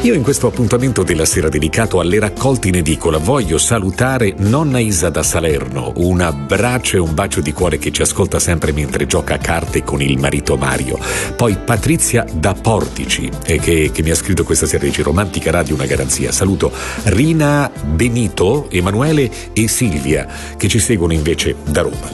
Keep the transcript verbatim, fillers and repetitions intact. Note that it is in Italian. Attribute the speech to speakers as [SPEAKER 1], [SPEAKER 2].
[SPEAKER 1] Io in questo appuntamento della sera dedicato alle raccolte in edicola voglio salutare nonna Isa da Salerno, un abbraccio e un bacio di cuore che ci ascolta sempre mentre gioca a carte con il marito Mario. Poi Patrizia da Portici eh, che, che mi ha scritto questa sera, dice: romantica radio, una garanzia. Saluto Rina, Benito, Emanuele e Silvia che ci seguono invece da Roma.